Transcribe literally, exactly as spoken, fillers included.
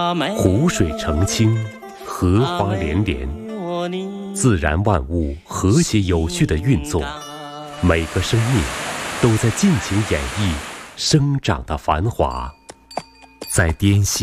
湖水澄清，荷花连连，自然万物和谐有序的运作，每个生命都在尽情演绎生长的繁华。在滇西